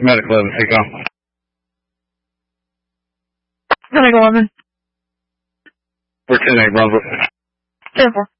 Medic 11, take off. Medic 11. We're 10-8, Brunswick. 10-4.